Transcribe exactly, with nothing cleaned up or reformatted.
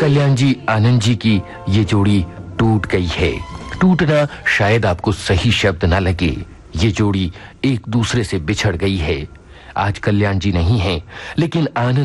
कल्याण जी आनंद जी की ये जोड़ी टूट गई है। टूटना शायद आपको सही शब्द ना लगे, ये जोड़ी एक दूसरे से बिछड़ गई है। आज कल्याण जी नहीं है, लेकिन आनंद